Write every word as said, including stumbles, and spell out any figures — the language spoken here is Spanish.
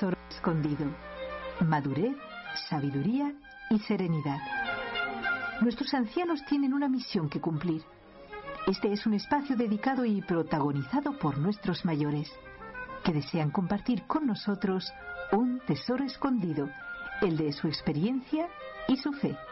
tesoro escondido: madurez, sabiduría y serenidad. Nuestros ancianos tienen una misión que cumplir. Este es un espacio dedicado y protagonizado por nuestros mayores, que desean compartir con nosotros un tesoro escondido, el de su experiencia y su fe.